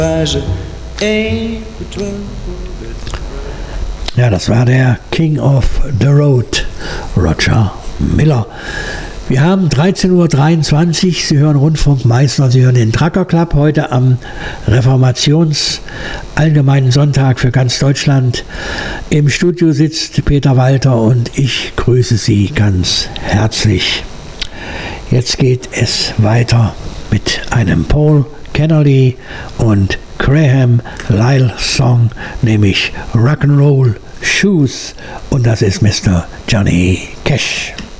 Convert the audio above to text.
Ja, das war der King of the Road, Roger Miller. Wir haben 13:23 Uhr, Sie hören Rundfunk Meißner, Sie hören den Trucker Club heute am Reformations-Allgemeinen Sonntag für ganz Deutschland. Im Studio sitzt Peter Walter und ich grüße Sie ganz herzlich. Jetzt geht es weiter mit einem Paul Kennerly und Graham Lyle Song, nämlich Rock'n'Roll Shoes, und das ist Mr. Johnny Cash.